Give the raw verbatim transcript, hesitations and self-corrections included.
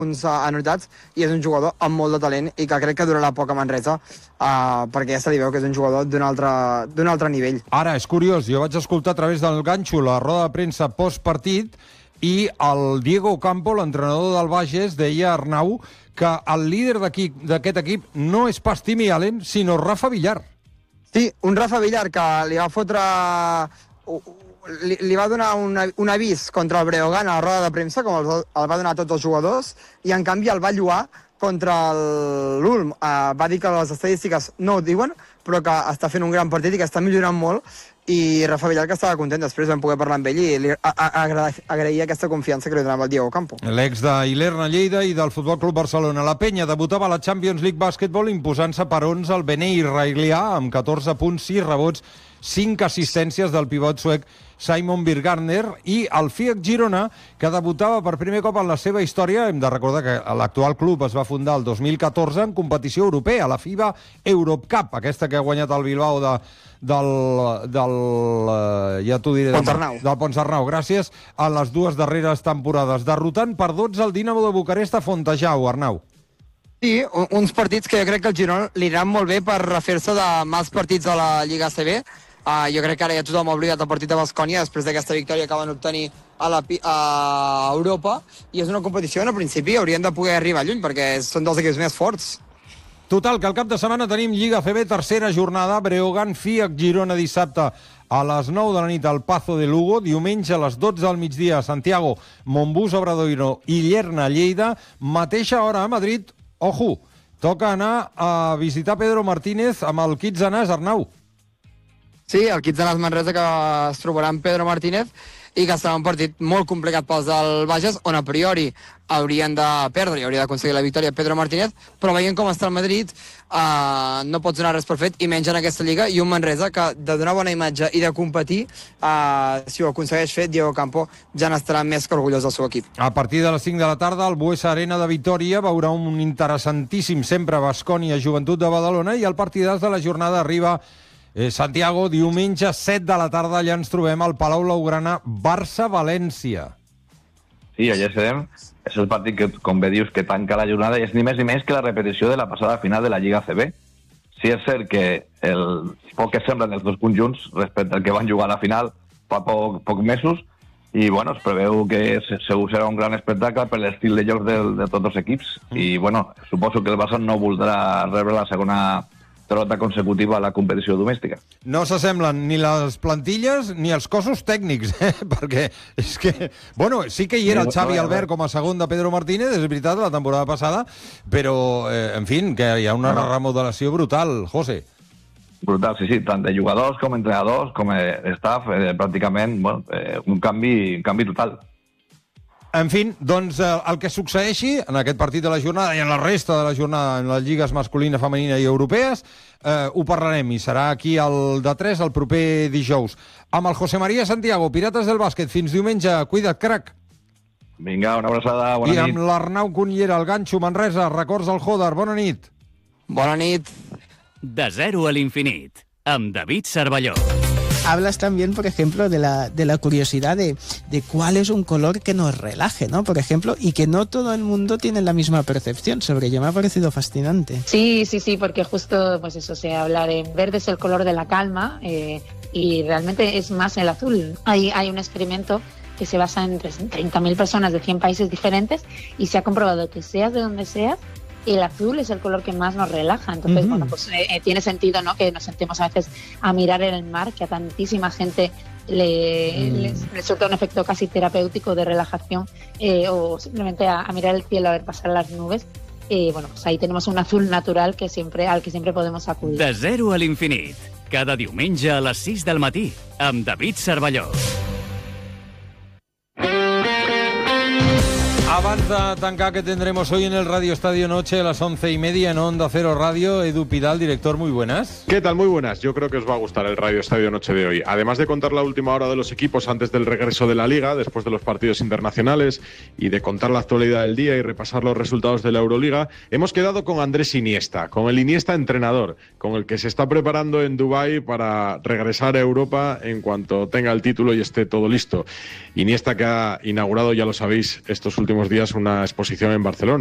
punts anotats, i és un jugador amb molt de talent i que crec que durarà poc a Manresa, uh, perquè ja se li veu que és un jugador d'un altre, d'un altre nivell. Ara, és curiós, jo vaig escoltar a través del ganxo la roda de premsa postpartit i el Diego Campo, l'entrenador del Bages, deia a Arnau que el líder d'aquest equip no és pas Timmy Allen, sinó Rafa Villar. Sí, un Rafa Villar que li va fotre... Li, li va donar un, un avís contra el Breogán a la roda de premsa, com el, el va donar a tots els jugadors, i en canvi el va lluar contra l'Ulm. Uh, va dir que les estadístiques no ho diuen, però que està fent un gran partit i que està millorant molt, i Rafa Villar que estava content. Després vam poder parlar amb ell i li agraïa aquesta confiança que li donava el Diego Campo. L'ex de Ilerna Lleida i del Futbol Club Barcelona. La Penya debutava a la Champions League Basketball imposant-se per onze al Bené israelià amb catorze punts, sis rebots, cinc assistències del pivot suec Simon Birgarner, i el F I A C Girona, que debutava per primer cop en la seva història. Hem de recordar que l'actual club es va fundar el dos mil catorze en competició europea, la FIBA Europe Cup, aquesta que ha guanyat el Bilbao de, del, del, ja t'ho diré, Ponsarnau. del Ponsarnau, gràcies a les dues darreres temporades, derrotant per dotze el Dinamo de Bucarest a Fontejau, Arnau. Sí, uns partits que jo crec que al Girona li aniran molt bé per refer-se de mals partits a la Lliga A C B. Uh, jo crec que ara ja tothom ha oblidat el partit de Baskonia després d'aquesta victòria que van obtenir a, la, a Europa, i és una competició on al principi haurien de poder arribar lluny perquè són dels equips més forts. Total, que el cap de setmana tenim Lliga A C B, tercera jornada, Breogán F I A C Girona dissabte a les nou de la nit al Pazo de Lugo, diumenge a les dotze del migdia a Santiago, Montbus Obradoiro i Llerna Lleida, mateixa hora a Madrid. Ojo, toca anar a visitar Pedro Martínez amb el Quitzenàs, Arnau. Sí, el Quitzenàs Manresa, que es trobarà amb Pedro Martínez, i que serà un partit molt complicat pels del Bages, on a priori haurien de perdre i hauria d'aconseguir la victòria Pedro Martínez, però veient com està el Madrid, uh, no pots donar res per fet, i menys en aquesta Lliga, i un Manresa que de donar bona imatge i de competir, uh, si ho aconsegueix fer, Diego Campo ja n'estarà més que orgullós del seu equip. A partir de les cinc de la tarda, el Buesa Arena de Vitoria veurà un interessantíssim sempre Baskonia Joventut de Badalona, i el partidàs de la jornada arriba Eh, Santiago, diumenge, set de la tarda, allà ens trobem al Palau Blaugrana, Barça-València. Sí, allà serem. És el partit que, com bé dius, que tanca la jornada, i és ni més ni menys que la repetició de la passada final de la Lliga A C B. Sí, és cert que el poc que semblen els dos conjunts respecte al que van jugar a la final fa poc, poc mesos, i bueno, es preveu que segur serà un gran espectacle per l'estil de joc de, de tots els equips. Mm. I bueno, suposo que el Barça no voldrà rebre la segona derrota consecutiva a la competició domèstica. No s'assemblen ni les plantilles ni els cossos tècnics, eh? Perquè és que... Bueno, sí que hi era el Xavi Albert com a segon de Pedro Martínez, és veritat, la temporada passada, però, eh, en fi, que hi ha una remodelació brutal, José. Brutal, sí, sí, tant de jugadors com entrenadors, com staff, eh, pràcticament, bueno, eh, un canvi, un canvi total. En fi, doncs eh, el que succeeixi en aquest partit de la jornada i en la resta de la jornada en les lligues masculina, femenina i europees, eh, ho parlarem, i serà aquí el de tres el proper dijous. Amb el José María Santiago, Pirates del Bàsquet. Fins diumenge. Cuida't, crac. Vinga, una abraçada, bona I nit. amb l'Arnau Cunillera, el ganxo, Manresa, records al Jodar. Bona nit. Bona nit. De zero a l'infinit, amb David Cervelló. Hablas también, por ejemplo, de la, de la curiosidad de, de cuál es un color que nos relaje, ¿no? Por ejemplo, y que no todo el mundo tiene la misma percepción sobre ello. Me ha parecido fascinante. Sí, sí, sí, porque justo, pues eso, se habla de verde es el color de la calma, eh, y realmente es más el azul. Hay, hay un experimento que se basa en treinta mil personas de cien países diferentes, y se ha comprobado que seas de donde seas, el azul es el color que más nos relaja. Entonces, uh-huh. bueno, pues eh, tiene sentido, ¿no?, que nos sentemos a veces a mirar en el mar, que a tantísima gente le, mm. le, le suelta un efecto casi terapéutico de relajación, eh, o simplemente a, a mirar el cielo, a ver pasar las nubes. Eh, bueno, pues ahí tenemos un azul natural que siempre, al que siempre podemos acudir. De zero a l'infinit, cada diumenge a les sis del matí, amb David Cervelló. Abans de tancar, que tendremos hoy en el Radio Estadio Noche a las once y media en Onda Cero Radio, Edu Pidal, director, muy buenas. ¿Qué tal? Muy buenas. Yo creo que os va a gustar el Radio Estadio Noche de hoy. Además de contar la última hora de los equipos antes del regreso de la Liga, después de los partidos internacionales, y de contar la actualidad del día y repasar los resultados de la Euroliga, hemos quedado con Andrés Iniesta, con el Iniesta entrenador, con el que se está preparando en Dubái para regresar a Europa en cuanto tenga el título y esté todo listo. Iniesta, que ha inaugurado, ya lo sabéis, estos últimos días una exposición en Barcelona.